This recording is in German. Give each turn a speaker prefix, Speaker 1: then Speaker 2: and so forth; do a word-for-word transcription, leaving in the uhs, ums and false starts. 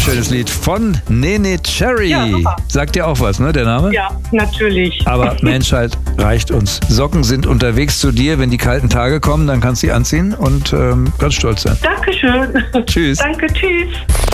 Speaker 1: schönes Lied von Nene Cherry.
Speaker 2: Ja, super.
Speaker 1: Sagt dir auch was, ne, der Name?
Speaker 2: Ja, natürlich.
Speaker 1: Aber Menschheit reicht uns. Socken sind unterwegs zu dir. Wenn die kalten Tage kommen, dann kannst du sie anziehen und ähm, ganz stolz sein.
Speaker 2: Dankeschön.
Speaker 1: Tschüss.
Speaker 2: Danke, tschüss.